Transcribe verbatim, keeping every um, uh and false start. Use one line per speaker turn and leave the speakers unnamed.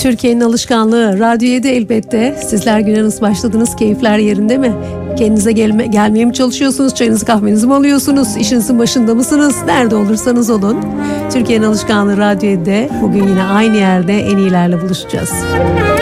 Türkiye'nin alışkanlığı radyoya da elbette. Sizler güne nasıl başladınız? Keyifler yerinde mi? Kendinize gelme, gelmeye mi çalışıyorsunuz? Çayınızı kahvenizi mi alıyorsunuz? İşinizin başında mısınız? Nerede olursanız olun. Türkiye'nin alışkanlığı radyoda bugün yine aynı yerde en iyilerle buluşacağız.